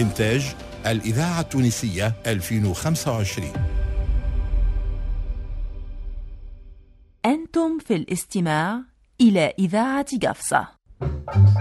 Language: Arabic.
إنتاج الإذاعة التونسية 2025. أنتم في الاستماع إلى إذاعة قفصة.